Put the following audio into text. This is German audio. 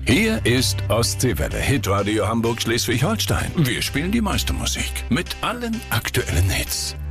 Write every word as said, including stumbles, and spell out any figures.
Hier ist Ostseewelle, Hitradio Hamburg Schleswig-Holstein. Wir spielen die meiste Musik mit allen aktuellen Hits.